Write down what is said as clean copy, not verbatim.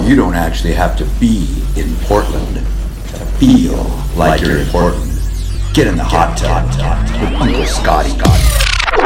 you don't actually have to be in Portland to feel like you're important. Get in the hot tub with Uncle Scotty.